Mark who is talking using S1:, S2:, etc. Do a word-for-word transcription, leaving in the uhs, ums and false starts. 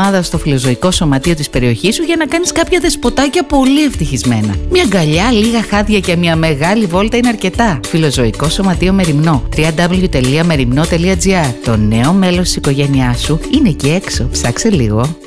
S1: εβδομάδα στο φιλοζωικό σωματείο της περιοχής σου για να κάνεις κάποια δεσποτάκια πολύ ευτυχισμένα. Μια αγκαλιά, λίγα χάδια και μια μεγάλη βόλτα είναι αρκετά. Φιλοζωικό σωματείο Μεριμνό. double-u double-u double-u τελεία μεριμνό τελεία τζι άρ. Το νέο μέλος της οικογένειάς σου είναι εκεί έξω. Ψάξε λίγο.